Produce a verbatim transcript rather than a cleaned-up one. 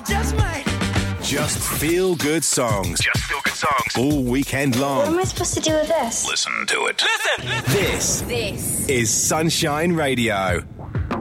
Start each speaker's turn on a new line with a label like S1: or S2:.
S1: just might.
S2: Just feel good songs.
S3: Just feel good songs.
S2: All weekend long.
S4: What am I supposed to do with this?
S3: Listen to it.
S1: Listen, listen.
S2: This,
S4: This
S2: is Sunshine Radio.